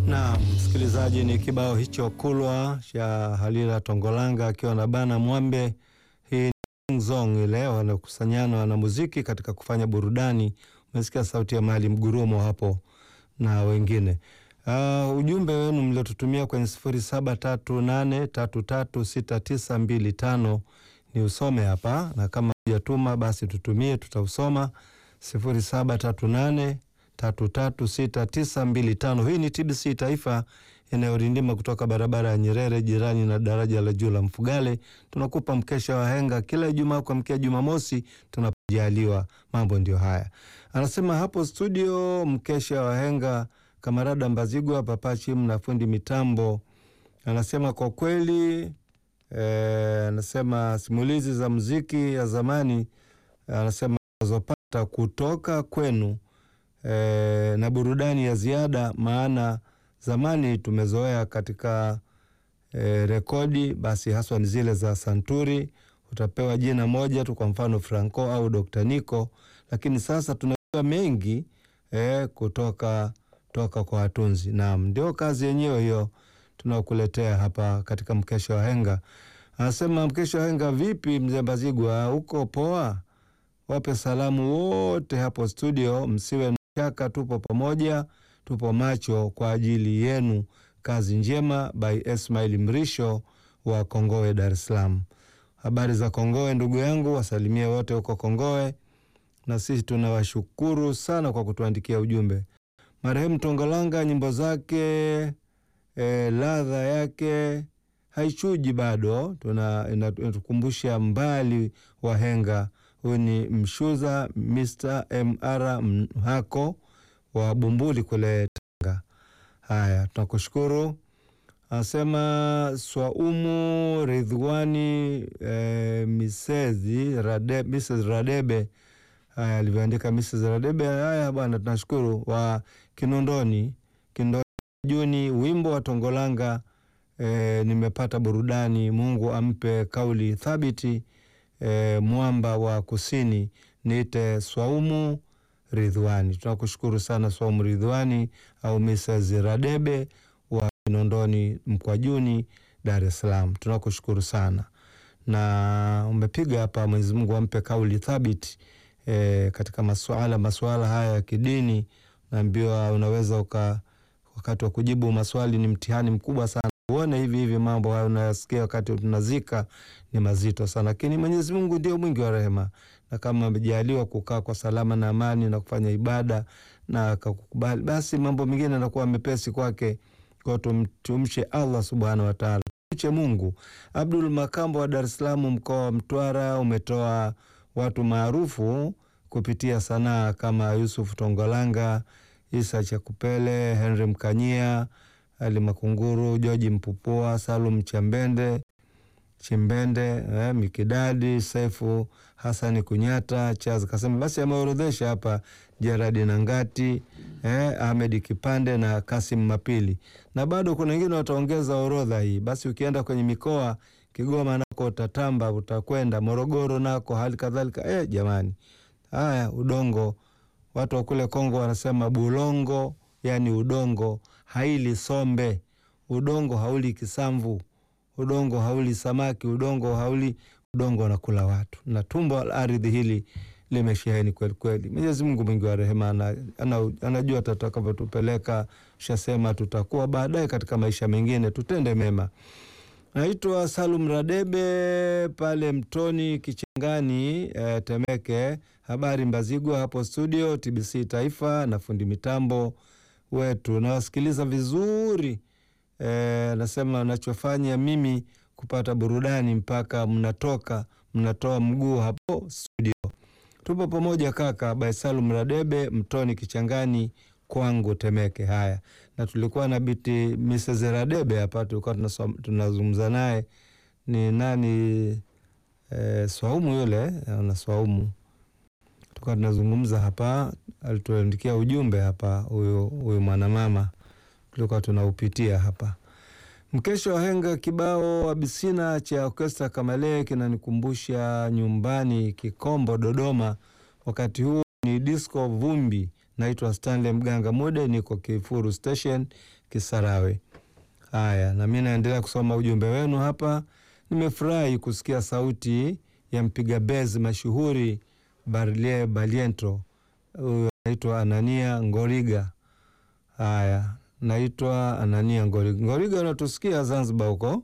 Na msikilizaji, ni kibao hicho Kulwa cha Halila Tongolanga akiwa na Bana Mwambe. Hii ni zong ile wanakusanyana wana muziki katika kufanya burudani. Umesikia sauti ya Mali Mgurumo hapo na wengine. Ujumbe wenu mliotutumia kwenye 0738336925 ni usome hapa, na kama hujatuma basi tutumie, tutausoma. 0738336925. Hii ni TBC Taifa inayorindima kutoka barabara ya Nyerere, jirani na daraja la juu la Mfugale. Tunakupa mkesha wa henga kila Ijumaa kwa mkia Jumamosi tunapojaliwa. Mambo ndio haya. Anasema hapo studio mkesha wa henga Kamarada Mbazigwa, Papachi na fundi mitambo. Anasema kwa kweli anasema simulizi za muziki ya zamani anasema zopata kutoka kwenu na burudani ya ziada, maana zamani tumezoea katika rekodi basi haswa ni zile za santuri, utapewa jina moja tu, kwa mfano Franco au Dr. Nico, lakini sasa tunajua mengi kutoka kwa watunzi. Naam, ndio kazi yenyewe hiyo tunakuletea hapa katika mkesha wa henga. Anasema mkesha wa henga vipi mzee Mbazigwa, uko poa? Wape salamu wote hapo studio, msiwe na shaka, tupo pamoja, tupo macho kwa ajili yenu. Kazi njema by Ismail Mrisho wa Kongowe, Dar es Salaam. Habari za Kongowe ndugu yangu, wasalimie wote huko Kongowe, na sisi tunawashukuru sana kwa kutuandikia ujumbe. Marehemu Tongolanga, nyimbo zake ladha yake haichuji bado, inatukumbusha mbali wa henga. Huyu ni Mshuza Mr. MR Mhako wa Bumbuli kule Tanga. Haya, tunakushukuru. Anasema Swaumu Ridhwani Mrs. Radebe. Haya, alivyoandika Mrs. Radebe. Haya bwana, tunashukuru. Wa Kinondoni Juni, wimbo wa Tongolanga nimepata burudani. Mungu ampe kauli thabiti mwamba wa kusini. Niite Swaumu Ridhwani. Tunakushukuru sana Swaumu Ridhwani au Mrs. Radebe wa Kinondoni Mkwajuni, Dar es Salaam. Tunakushukuru sana. Na umepiga hapa, Mwenyezi Mungu ampe kauli thabiti katika masuala haya ya kidini. Naambiwa unaweza wakati wa kujibu maswali ni mtihani mkubwa sana. Uone hivi mambo hayo unayasikia wakati tunazika ni mazito sana, lakini Mwenyezi Mungu ndio mwingi wa rehema, na kama amejaliwa kukaa kwa salama na amani na kufanya ibada na akakubali, basi mambo mengine yanakuwa mepesi kwake. Kwa tumche Allah subhanahu wa ta'ala, tumche Mungu. Abdul Makambo wa Dar es Salaam, mkoa wa Mtwara, umetoa watu maarufu kupitia sanaa kama Yusuf Tongolanga, Isa Chakupele, Henry Mkanyia, Ali Makunguru, George Mpupua, Salum Chimbende, Mikidadi, Saifu Hasani Kunyata, Charles Kasema. Basi ameorodhesha hapa Gerard Nangati, Ahmed Kipande na Kasim Mapili, na bado kuna wengine wataongeza orodha hii. Basi ukienda kwenye mikoa, Kigoma nako utatamba, utakwenda Morogoro nako hali kadhalika. Jamani, haya udongo, watu wa kule Kongo wanasema bulongo, yani udongo haili sombe, udongo hauli kisamvu, udongo hauli samaki, udongo anakula watu, na tumbo la ardhi hili limesheheni kweli kweli. Mwenyezi Mungu mwingi wa rehema anajua tutakapotupeleka. Shasema tutakuwa baadaye katika maisha mengine, tutende mema. Naitwa Salum Radebe pale Mtoni Kichangani, Temeke. Habari Mbazigwa hapo studio TBC Taifa na fundi mitambo wetu, nawasikiliza vizuri. Nasema nachofanya mimi kupata burudani mpaka mnatoa mguu hapo studio. Tupo pamoja kaka. By Salum Radebe, Mtoni Kichangani kwangu Temeke. Haya, na tulikuwa na biti Mrs. Radebe hapa, tulikuwa tunazungumza naye. Ni nani? Swaumu yule, na Swaumu tulikuwa tunazungumza hapa, alituandikia ujumbe hapa, huyo mwanamama tulikuwa tunaupitia hapa. Mkesho wa henga kibao Abisina cha Orchestra Kamale kinanikumbusha nyumbani Kikombo Dodoma. Wakati huu ni disco vumbi Naitwa Stanley Mganga Mude, niko Kifuru Station Kisarawe. Haya, na mimi naendelea kusoma ujumbe wenu hapa. Nimefurahi kusikia sauti ya mpiga bezi mashuhuri Barlie Baliento. Huyo naitwa Anania Ngoriga. Haya, naitwa Anania Ngoriga. Ngoriga, unatusikia Zanzibar huko?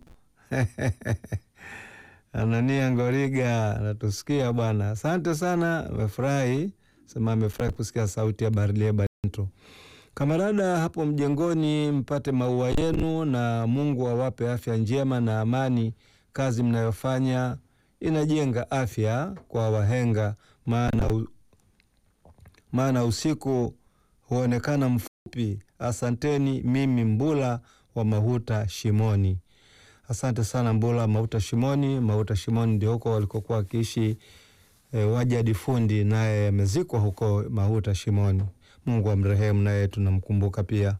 Anania Ngoriga, natusikia bwana. Asante sana, nimefurahi. Sema amefurahi kusikia sauti ya Barlie Baliento. Kamarada hapo mjengoni, mpate maua yenu na Mungu awape afya njema na amani. Kazi mnayofanya inajenga afya kwa wahenga, maana usiku huonekana mfupi. Asanteni, mimi Mbula wa Mahuta Shimoni. Asante sana Mbula Mahuta Shimoni. Mahuta Shimoni ndio huko walikokuwa wakiishi Wajadi Fundi, naye amezikwa huko Mahuta Shimoni. Mungu amrehemu, naye tunamkumbuka pia.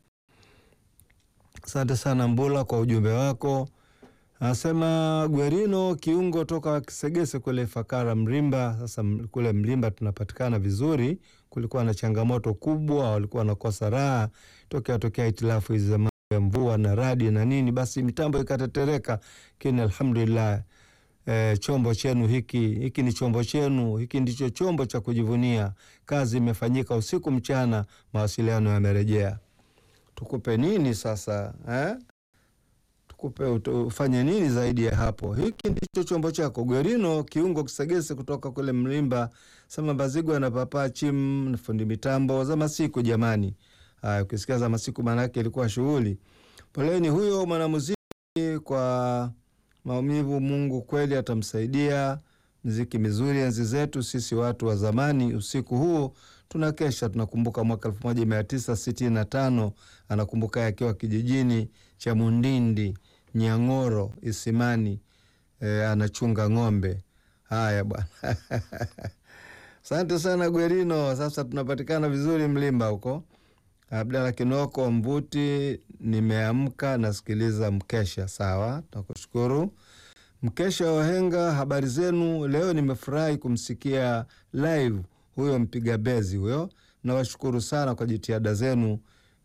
Asante sana Mbula kwa ujumbe wako. Anasema Gwerino kiungo toka Kisegese kule Fakara Mlimba. Sasa kule Mlimba tunapatikana vizuri. Kulikuwa na changamoto kubwa, walikuwa wanakosa raha tokea itilafu hizi za mvua na radi na nini, basi mitambo ikatetereka. Lakini alhamdulillah, chombo chenu hiki ni chombo chenu, hiki ndicho chombo cha kujivunia. Kazi imefanyika usiku mchana, mawasiliano yamerejea. Tukupe nini sasa, tukupe ufanye nini zaidi ya hapo? Hiki ndicho chombo chako. Gwerino kiungo Kisegese kutoka kule Mlimba. Sema Bazigwa na Papa Chim fundi mitambo za masiku jamani. Ukisikia za masiku maana yake ilikuwa shughuli. Poleni huyo mwanamuziki kwa maumivu. Mungu kweli atamsaidia. Muziki mizuri enzi zetu sisi watu wa zamani. Usiku huu tunakesha, tunakumbuka mwaka 1965. Anakumbuka akiwa kijijini cha Mundindi Nyang'oro Isimani, anachunga ng'ombe. Haya bwana. Asante sana Gwerino. Sasa tunapatikana vizuri Mlimba huko. Abdalla Kinoko Mvuti, nimeamka nasikiliza mkesha. Sawa, tunakushukuru. Mkesha wa wahenga, habari zenu leo? Nimefurahi kumsikia live huyo mpiga bezi huyo. Nawashukuru sana kwa jitihada zenu.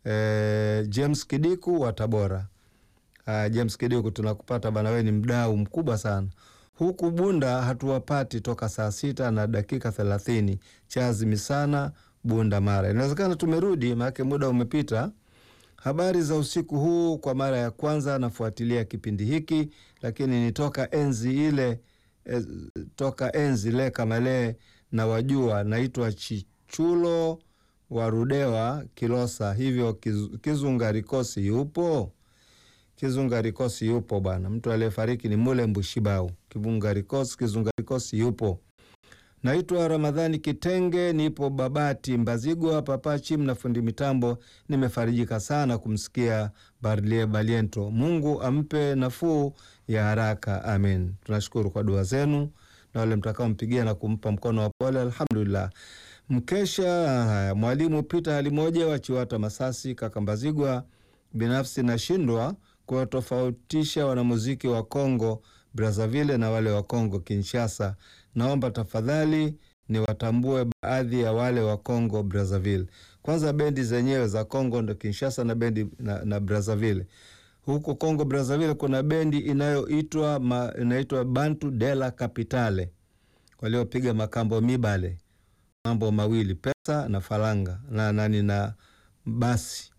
James Kidiku wa Tabora. James Kidiku, tunakupata bana, wewe ni mdau mkubwa sana. Huku Bunda hatuwapati toka saa 6:30. Chazimi sana Bunda Mara. Inawezekana tumerudi maana muda umepita. Habari za usiku huu, kwa mara ya kwanza nafuatilia kipindi hiki, lakini nitoka enzi ile, toka enzi le kamale na wajua. Naitwa Chichulo Warudewa Kilosa. Hivyo Kizungarikosi yupo? Kizungarikosi yupo bwana. Mtu aliyefariki ni Mule Mbushibau. Kizungarikosi yupo. Naitwa Ramadhani Kitenge, nipo Babati Mbazigwa. Papa Chim na fundi mitambo, nimefarijika sana kumsikia Barlie Baliento. Mungu ampe nafuu ya haraka, amen. Tunashukuru kwa dua zenu na wale mtakao mpigia na kumpa mkono wa pole, alhamdulillah. Mkesha Mwalimu Peter Halimoja wa Chiwata Masasi kaka Mbazigwa. Binafsi nashindwa kwa tofautisha wanamuziki wa Kongo Brazzaville na wale wa Kongo Kinshasa. Naomba tafadhali ni watambue baadhi ya wale wa Kongo Brazzaville. Kwanza bendi zenyewe za Kongo ndo Kinshasa na bendi na Brazzaville. Huko Kongo Brazzaville kuna bendi inaitwa Bantu de la Capitale, waliopiga makambo mibale, mambo mawili, pesa na falanga na basi.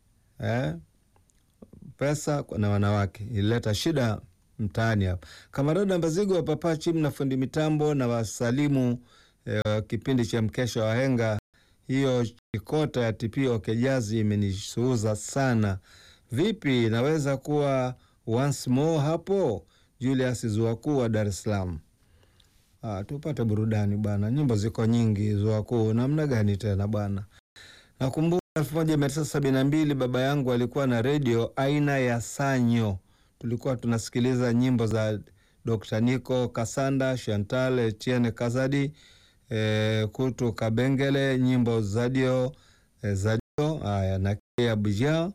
Pesa na wanawake ileta shida mtaani hapa. Kamarada Mbazigo wa Papa Chim na fundi mitambo na wasalimu kipindi cha mkesha wa wahenga. Hiyo chikota ya TPO Kejazi imenisuuza sana. Vipi naweza kuwa once more hapo? Julius Zuaku wa Dar es Salaam. Tupate burudani bwana. Nyimbo ziko nyingi Zuaku, namna gani tena bwana? Nakumbuka 1972 baba yangu alikuwa na radio aina ya Sanyo. Tulikuwa tunasikiliza nyimbo za Dr. Nico Kasanda, Chantal Etienne Kazadi, Kutu Kabengele, nyimbo Zadio na Kia Bija.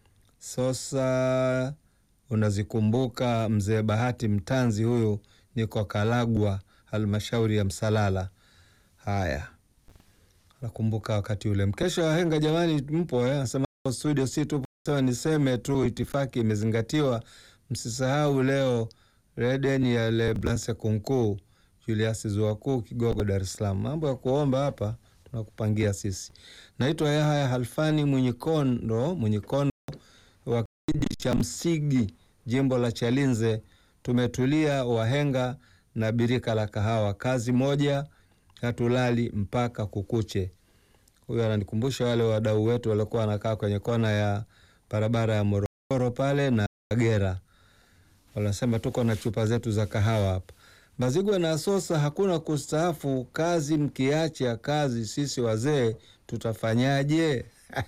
Sasa unazikumbuka mzee Bahati Mtanzi, huyu niko Kalagwa halmashauri ya Msalala. Nakumbuka wakati ule mkesha wa wahenga, jamani, mpo anasema studio si tupo. Sawa, niseme tu itifaki imezingatiwa. Msisahau leo Redeni ya Le Blanche Kunku Julius Zuaku Kigogo, Dar es Salaam. Mambo ya kuomba hapa tunakupangia sisi. Naitwa Yahya Halfani Mwenyikondo wa kijiji cha Msigi, jimbo la Chalinze. Tumetulia wahenga na birika la kahawa, kazi moja hatulali mpaka kukuche. Huyo ananikumbusha wale wadau wetu walikuwa wanakaa kwenye kona ya barabara ya Morogoro pale na Kagera. Wanasema tuko na chupa zetu za kahawa hapa. Mbazigwa na Asosa, hakuna kustaafu, kazi mkiacha kazi, sisi wazee tutafanyaje?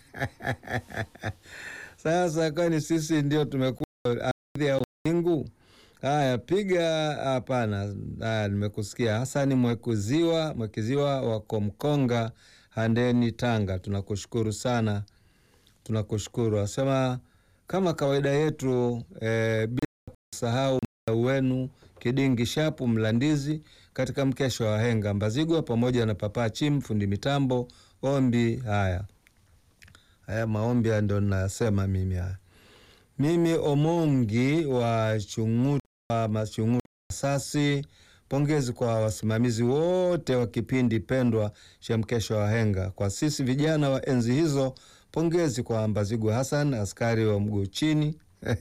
Sasa kwani sisi ndio tumekuwa ardhi ya ulingu? Haya, piga hapana. Haya, nimekusikia. Hasani Mwekiziwa wa Komkonga, Handeni, Tanga. Tunakushukuru sana. Tunakushukuru. Asema kama kawaida yetu, bila kusahau mdau wenu Kidingi Shapu Mlandizi katika mkesho wa wahenga, Mbazigwa pamoja na Papa Chim fundi mitambo. Ombi haya maombi ndio ninasema mimi haya. Mimi Omongi wa Chunguta Masasi, pongezi kwa wasimamizi wote wa kipindi pendwa cha mkesho wa wahenga. Kwa sisi vijana wa enzi hizo, pongezi kwa Mbazigwa Hassan, askari wa mguu chini,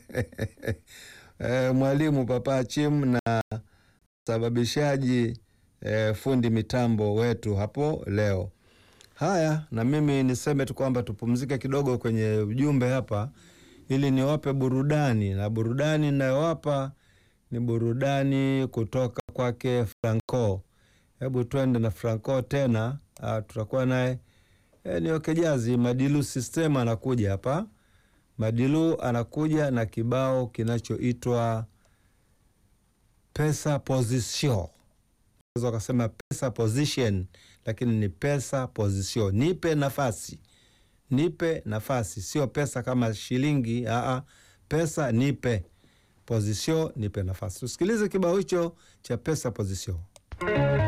mwalimu Papa Chim na sababishaji fundi mitambo wetu hapo leo. Haya, na mimi niseme tu kwamba tupumzike kidogo kwenye ujumbe hapa ili niwape burudani, na burudani ninayowapa ni burudani kutoka kwake Franco. Hebu twende na Franco tena, tutakuwa naye ni Okejazi. Madilu System anakuja hapa. Madilu anakuja na kibao kinachoitwa Pesa Position. Unaweza kusema pesa position, lakini ni pesa position. Nipe nafasi, sio pesa kama shilingi, pesa nipe, position nipe nafasi. Tusikilize kibao hicho cha Pesa Position.